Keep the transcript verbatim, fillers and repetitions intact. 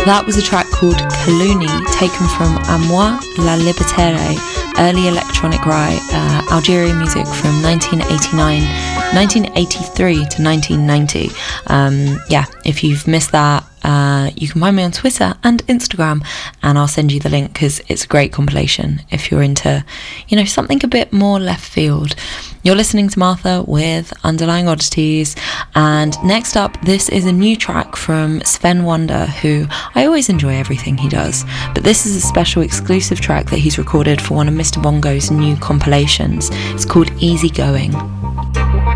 That was a track called Kaluni, taken from A Moi La Libertere, early electronic rye, uh, Algerian music from nineteen eighty-nine, nineteen eighty-three to nineteen ninety. Um, yeah, if you've missed that, uh, you can find me on Twitter and Instagram, and I'll send you the link because it's a great compilation if you're into, you know, something a bit more left field. You're listening to Martha with Underlying Oddities, and next up, this is a new track from Sven Wonder, who I always enjoy everything he does, but this is a special exclusive track that he's recorded for one of Mister Bongo's new compilations. It's called Easy Going.